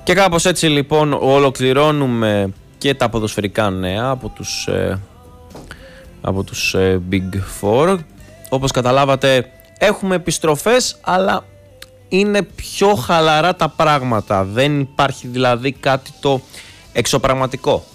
Και κάπως έτσι λοιπόν ολοκληρώνουμε και τα ποδοσφαιρικά νέα από τους Big Four. Όπως καταλάβατε έχουμε επιστροφές, αλλά είναι πιο χαλαρά τα πράγματα. Δεν υπάρχει δηλαδή κάτι το εξωπραγματικό.